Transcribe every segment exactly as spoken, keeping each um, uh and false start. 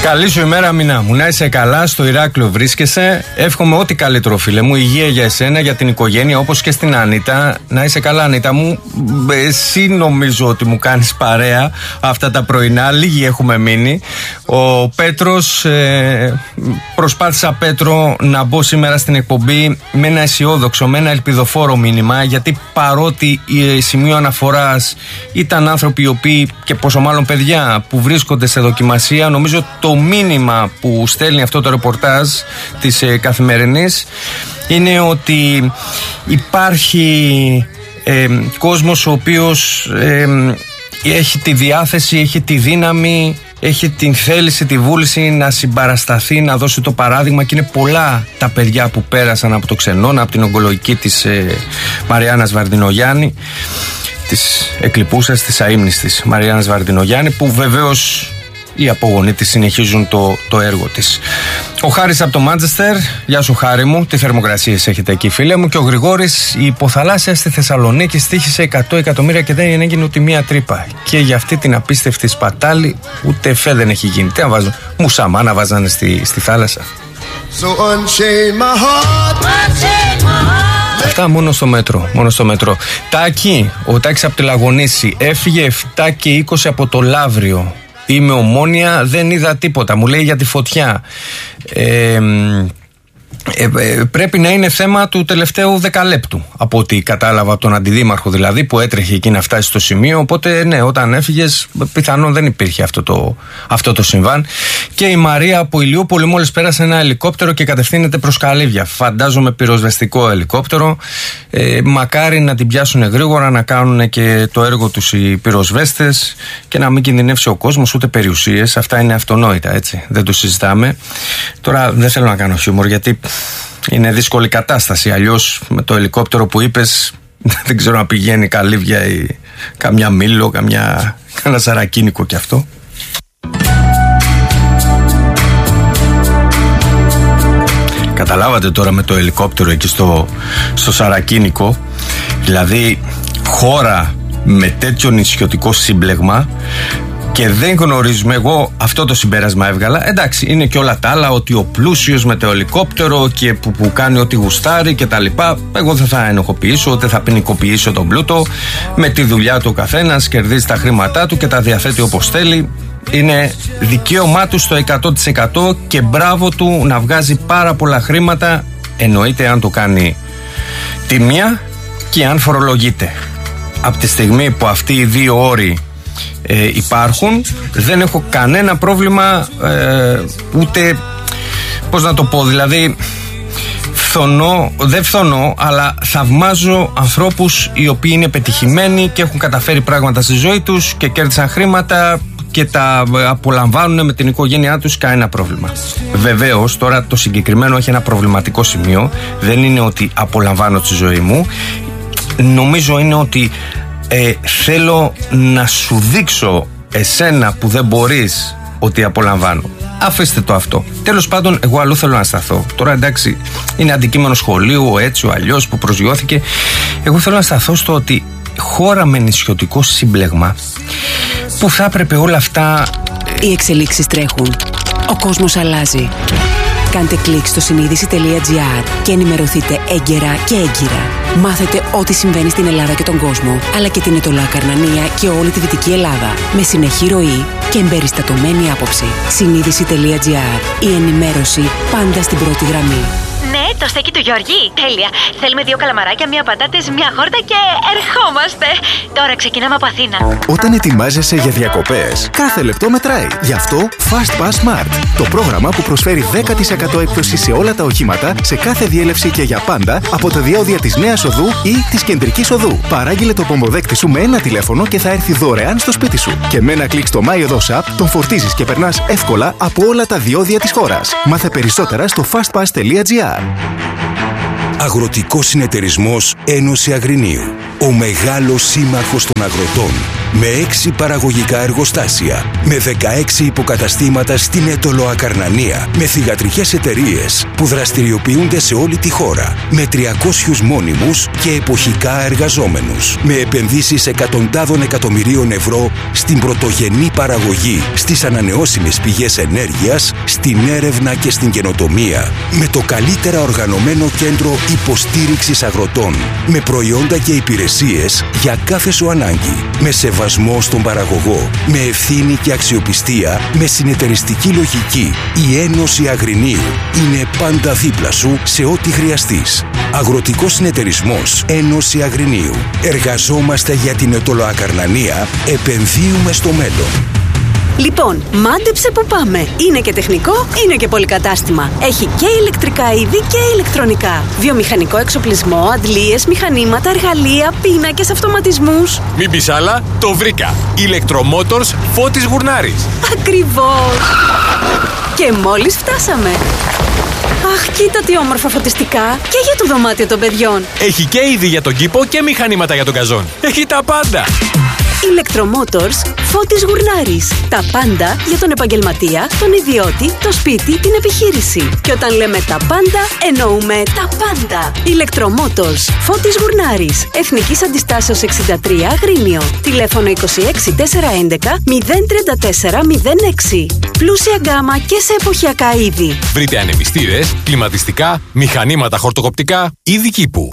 Καλή σου ημέρα, Μινά μου. Να είσαι καλά, στο Ηράκλειο βρίσκεσαι. Εύχομαι ό,τι καλύτερο, φίλε μου. Υγεία για εσένα, για την οικογένεια, όπως και στην Ανίτα. Να είσαι καλά, Ανίτα μου. Εσύ νομίζω ότι μου κάνεις παρέα αυτά τα πρωινά. Λίγοι έχουμε μείνει. Ο Πέτρος, ε, προσπάθησα, Πέτρο, να μπω σήμερα στην εκπομπή με ένα αισιόδοξο, με ένα ελπιδοφόρο μήνυμα. Γιατί παρότι η σημείο αναφοράς ήταν άνθρωποι οι οποίοι, και πόσο μάλλον παιδιά, που βρίσκονται σε δοκιμασία, νομίζω το μήνυμα που στέλνει αυτό το ρεπορτάζ της ε, Καθημερινής είναι ότι υπάρχει ε, κόσμος ο οποίος ε, έχει τη διάθεση, έχει τη δύναμη, έχει την θέληση, τη βούληση να συμπαρασταθεί, να δώσει το παράδειγμα, και είναι πολλά τα παιδιά που πέρασαν από το Ξενώνα, από την ογκολογική της ε, Μαριάννας Βαρδινογιάννη, της εκλειπούσας, της αείμνης της Μαριάννας Βαρδινογιάννη, που βεβαίως οι απογονοί της συνεχίζουν το, το έργο της. Ο Χάρης από το Μάντσεστερ, γεια σου Χάρη μου, τι θερμοκρασίες έχετε εκεί, φίλε μου. Και ο Γρηγόρης, η υποθαλάσσια στη Θεσσαλονίκη στοίχησε εκατό εκατομμύρια και δεν έγινε ούτε μία τρύπα. Και για αυτή την απίστευτη σπατάλη ούτε φε δεν έχει γίνει. Τι να βάζουν, μουσαμά να βάζανε στη, στη θάλασσα. So unchain my heart, unchain my heart. Αυτά μόνο στο μέτρο, μόνο στο μέτρο. Τάκη, ο Τάκης από τη Λαγονίση έφυγε επτά και είκοσι από το Λαύριο. Είμαι Ομόνια, δεν είδα τίποτα. Μου λέει για τη φωτιά. Ε, ε, ε, πρέπει να είναι θέμα του τελευταίου δεκαλέπτου, από ό,τι κατάλαβα από τον αντιδήμαρχο δηλαδή, που έτρεχε εκεί να φτάσει στο σημείο. Οπότε ναι, όταν έφυγες πιθανόν δεν υπήρχε αυτό το, αυτό το συμβάν. Και η Μαρία από Ηλιούπολη, μόλις πέρασε ένα ελικόπτερο και κατευθύνεται προς Καλύβια. Φαντάζομαι πυροσβεστικό ελικόπτερο. ε, Μακάρι να την πιάσουν γρήγορα, να κάνουν και το έργο τους οι πυροσβέστες και να μην κινδυνεύσει ο κόσμος ούτε περιουσίες. Αυτά είναι αυτονόητα, έτσι, δεν το συζητάμε. Τώρα δεν θέλω να κάνω χιούμορ, γιατί είναι δύσκολη κατάσταση. Αλλιώς με το ελικόπτερο που είπες, δεν ξέρω να πηγαίνει Καλύβια ή καμιά Μήλο, καμιά, κανένα Σαρακίνικο κι αυτό. Καταλάβατε τώρα με το ελικόπτερο εκεί στο, στο Σαρακίνικο, δηλαδή χώρα με τέτοιο νησιωτικό σύμπλεγμα, και δεν γνωρίζουμε, εγώ αυτό το συμπέρασμα έβγαλα. Εντάξει, είναι και όλα τα άλλα, ότι ο πλούσιος με το ελικόπτερο και που, που κάνει ό,τι γουστάρει και τα λοιπά. Εγώ δεν θα ενοχοποιήσω, ούτε θα ποινικοποιήσω τον πλούτο. Με τη δουλειά του ο καθένας κερδίζει τα χρήματά του και τα διαθέτει όπως θέλει. Είναι δικαίωμά του στο εκατό τοις εκατό και μπράβο του να βγάζει πάρα πολλά χρήματα. Εννοείται αν το κάνει τη μία και αν φορολογείται. Από τη στιγμή που αυτοί οι δύο όροι Ε, υπάρχουν, δεν έχω κανένα πρόβλημα, ε, ούτε, πώς να το πω, δηλαδή φθονώ, δεν φθονώ, αλλά θαυμάζω ανθρώπους οι οποίοι είναι πετυχημένοι και έχουν καταφέρει πράγματα στη ζωή τους και κέρδισαν χρήματα και τα απολαμβάνουν με την οικογένειά τους, κανένα πρόβλημα. Βεβαίως τώρα το συγκεκριμένο έχει ένα προβληματικό σημείο. Δεν είναι ότι απολαμβάνω τη ζωή μου, νομίζω είναι ότι Ε, θέλω να σου δείξω εσένα που δεν μπορείς ότι απολαμβάνω. Αφήστε το αυτό. Τέλος πάντων, εγώ αλλού θέλω να σταθώ. Τώρα εντάξει, είναι αντικείμενο σχολείου, ο έτσι ο αλλιώς που προσγειώθηκε. Εγώ θέλω να σταθώ στο ότι χώρα με νησιωτικό σύμπλεγμα, που θα έπρεπε όλα αυτά. Οι εξελίξεις τρέχουν. Ο κόσμος αλλάζει. Κάντε κλικ στο συνείδηση τελεία τζι άρ και ενημερωθείτε έγκαιρα και έγκυρα. Μάθετε ό,τι συμβαίνει στην Ελλάδα και τον κόσμο, αλλά και την Ετωλά Καρνανία και όλη τη Δυτική Ελλάδα, με συνεχή ροή και εμπεριστατωμένη άποψη. συνείδηση τελεία τζι άρ. Η ενημέρωση πάντα στην πρώτη γραμμή. Ναι, το στέκι του Γιώργη. Τέλεια. Θέλουμε δύο καλαμαράκια, μία πατάτες, μία χόρτα και ερχόμαστε. Τώρα ξεκινάμε από Αθήνα. Όταν ετοιμάζεσαι για διακοπές, κάθε λεπτό μετράει. Γι' αυτό Fast Pass Smart. Το πρόγραμμα που προσφέρει δέκα τοις εκατό έκπτωση σε όλα τα οχήματα, σε κάθε διέλευση και για πάντα, από τα διόδια της Νέας Οδού ή της Κεντρικής Οδού. Παράγγειλε το πομποδέκτη σου με ένα τηλέφωνο και θα έρθει δωρεάν στο σπίτι σου. Και με ένα κλικ στο MyOdos App τον φορτίζεις και περνάς εύκολα από όλα τα διόδια της χώρας. Μάθε περισσότερα στο fastpass τελεία τζι άρ. Αγροτικός Συνεταιρισμός Ένωση Αγρινίου. Ο μεγάλος σύμμαχος των αγροτών. με έξι παραγωγικά εργοστάσια, με δεκαέξι υποκαταστήματα στην Αιτωλοακαρνανία, με θυγατρικές εταιρείες που δραστηριοποιούνται σε όλη τη χώρα, με τριακόσιους μόνιμους και εποχικά εργαζόμενους, με επενδύσεις εκατοντάδων εκατομμυρίων ευρώ στην πρωτογενή παραγωγή, στις ανανεώσιμες πηγές ενέργειας, στην έρευνα και στην καινοτομία, με το καλύτερα οργανωμένο κέντρο υποστήριξης αγροτών, με προϊόντα και υπηρεσίες για κάθε σου ανάγκη, με σεβασμό στον παραγωγό, με ευθύνη και αξιοπιστία, με συνεταιριστική λογική. Η Ένωση Αγρινίου είναι πάντα δίπλα σου σε ό,τι χρειαστείς. Αγροτικός συνεταιρισμός Ένωση Αγρινίου. Εργαζόμαστε για την Αιτωλοακαρνανία, επενδύουμε στο μέλλον. Λοιπόν, μάντεψε που πάμε. Είναι και τεχνικό, είναι και πολυκατάστημα. Έχει και ηλεκτρικά είδη και ηλεκτρονικά. Βιομηχανικό εξοπλισμό, αντλίες, μηχανήματα, εργαλεία, πίνακες, αυτοματισμούς. Μην πεις άλλα, το βρήκα. Ηλεκτρομότορς Φώτης Γουρνάρης. Ακριβώς. Και μόλις φτάσαμε. Αχ, κοίτα τι όμορφα φωτιστικά. Και για το δωμάτιο των παιδιών. Έχει και είδη για τον κήπο και μηχανήματα για τον καζόν. Έχει τα πάντα. Ηλεκτρομότορς Φώτης Γουρνάρης. Τα πάντα για τον επαγγελματία, τον ιδιώτη, το σπίτι, την επιχείρηση. Και όταν λέμε τα πάντα, εννοούμε τα πάντα. Ηλεκτρομότορς Φώτης Γουρνάρης. Εθνικής Αντιστάσεως εξήντα τρία Αγρίνιο. Τηλέφωνο είκοσι έξι τετρακόσια έντεκα μηδέν τριάντα τέσσερα μηδέν έξι. Πλούσια γκάμα και σε εποχιακά είδη. Βρείτε ανεμιστήρες, κλιματιστικά, μηχανήματα χορτοκοπτικά, είδη κήπου.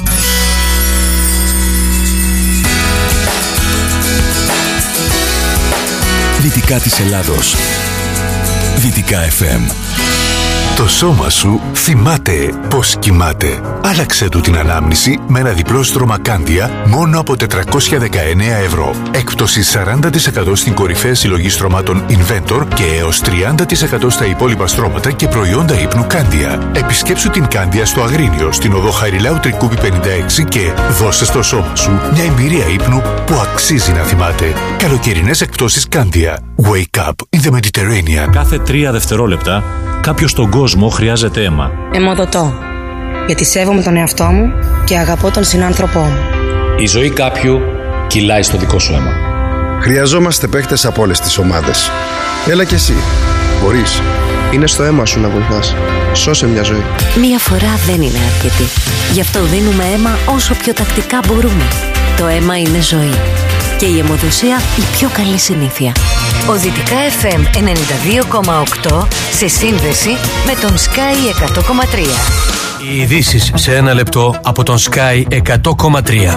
Δυτικά της Ελλάδος. Δυτικά εφ εμ. Το σώμα σου θυμάται πώς κοιμάται. Άλλαξε του την ανάμνηση με ένα διπλό στρώμα Κάντια μόνο από τετρακόσια δεκαεννέα ευρώ. Έκπτωση σαράντα τοις εκατό στην κορυφαία συλλογή στρωμάτων Inventor και έως τριάντα τοις εκατό στα υπόλοιπα στρώματα και προϊόντα ύπνου Κάντια. Επισκέψου την Κάντια στο Αγρίνιο, στην οδό Χαριλάου Τρικούπη πενήντα έξι και δώσε στο σώμα σου μια εμπειρία ύπνου που αξίζει να θυμάται. Καλοκαιρινές εκπτώσεις Κάντια. Wake up in the Mediterranean. Κάθε τρία δευτερόλεπτα κάποιος στον κόσμο χρειάζεται αίμα. Αιμοδοτώ. Γιατί σέβομαι τον εαυτό μου και αγαπώ τον συνάνθρωπό μου. Η ζωή κάποιου κυλάει στο δικό σου αίμα. Χρειαζόμαστε παίχτες από όλες τις ομάδες. Έλα κι εσύ. Μπορείς. Είναι στο αίμα σου να βοηθάς. Σώσε μια ζωή. Μία φορά δεν είναι αρκετή. Γι' αυτό δίνουμε αίμα όσο πιο τακτικά μπορούμε. Το αίμα είναι ζωή. Και η αιμοδοσία η πιο καλή συνήθεια. Ο Δυτικά εφ εμ ενενήντα δύο κόμμα οκτώ σε σύνδεση με τον Sky εκατό κόμμα τρία. Οι ειδήσεις σε ένα λεπτό από τον Sky εκατό κόμμα τρία.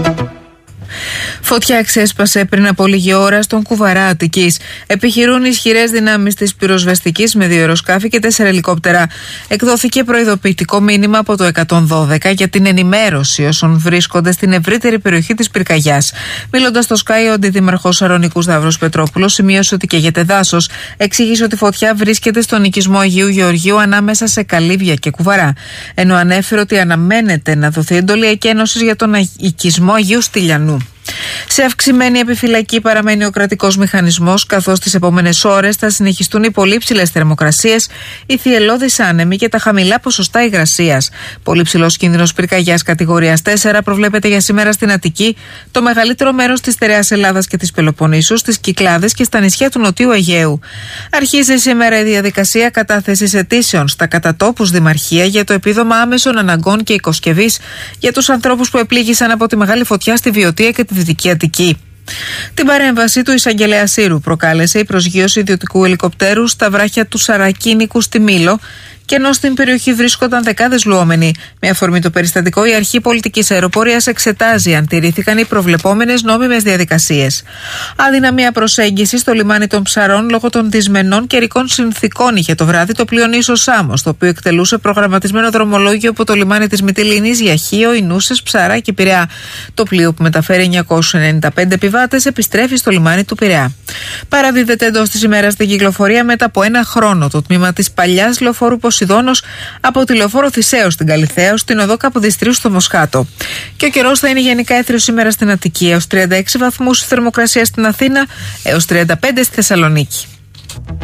Φωτιά ξέσπασε πριν από λίγη ώρα στον Κουβαρά Αττικής. Επιχειρούν ισχυρές δυνάμεις της πυροσβεστικής με δύο αεροσκάφη και τέσσερα ελικόπτερα. Εκδόθηκε προειδοποιητικό μήνυμα από το εκατόν δώδεκα για την ενημέρωση όσων βρίσκονται στην ευρύτερη περιοχή της πυρκαγιάς. Μιλώντας στο Sky, ο αντιδήμαρχος Σαρονικού Σταύρος Πετρόπουλος σημείωσε ότι καίγεται δάσος. Εξήγησε ότι η φωτιά βρίσκεται στον οικισμό Αγίου Γεωργίου ανάμεσα σε Καλύβια και Κουβαρά. Ενώ ανέφερε ότι αναμένεται να δοθεί εντολή εκένωσης για τον οικισμό Αγίου Στυλιανού. Σε αυξημένη επιφυλακή παραμένει ο κρατικός μηχανισμός, καθώς τις επόμενες ώρες θα συνεχιστούν οι πολύ ψηλές θερμοκρασίες, οι θυελλώδεις άνεμοι και τα χαμηλά ποσοστά υγρασίας. Πολύ ψηλός κίνδυνος πυρκαγιάς κατηγορίας τέσσερα προβλέπεται για σήμερα στην Αττική, το μεγαλύτερο μέρος της στερεάς Ελλάδας και της Πελοποννήσου, στις Κυκλάδες και στα νησιά του Νοτιού Αιγαίου. Αρχίζει σήμερα η διαδικασία κατάθεσης αιτήσεων στα κατατόπους δημαρχία για το επίδομα άμεσων αναγκών και οικοσκευής για τους ανθρώπους που επλήγησαν από τη μεγάλη φωτιά στη Βιωτία και τη Δυτική Αττική. Την παρέμβαση του εισαγγελέα Σύρου προκάλεσε η προσγείωση ιδιωτικού ελικοπτέρου στα βράχια του Σαρακίνικου στη Μήλο, και ενώ στην περιοχή βρίσκονταν δεκάδες λουόμενοι. Με αφορμή το περιστατικό, η Αρχή Πολιτικής Αεροπορίας εξετάζει αν τηρήθηκαν οι προβλεπόμενες νόμιμες διαδικασίες. Αδυναμία προσέγγιση στο λιμάνι των Ψαρών λόγω των δυσμενών καιρικών συνθηκών είχε το βράδυ το πλοίο νήσος Σάμος, το οποίο εκτελούσε προγραμματισμένο δρομολόγιο από το λιμάνι της Μυτιληνής για Χίο, Ινούσες, Ψαρά και Πειραιά. Το πλοίο, που μεταφέρει εννιακόσιους ενενήντα πέντε επιβάτες, επιστρέφει στο λιμάνι του Πειραιά. Παραδίδεται εντός της ημέρας στην κυκλοφορία μετά από ένα χρόνο το τμήμα της παλιάς λεωφόρου Ποσειδώνος από τη λεωφόρο Θησέως στην Καλιθέως στην οδό Καποδιστρίου στο Μοσχάτο. Και ο καιρός θα είναι γενικά έθριος σήμερα στην Αττική, έως τριάντα έξι βαθμούς θερμοκρασία στην Αθήνα, έως τριάντα πέντε στη Θεσσαλονίκη.